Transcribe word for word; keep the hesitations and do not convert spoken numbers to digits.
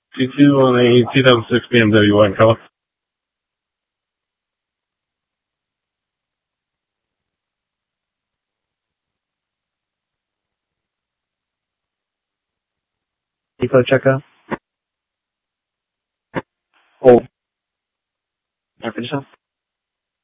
T two on a two thousand six B M W white color. Depot checkout. Hold. After yourself.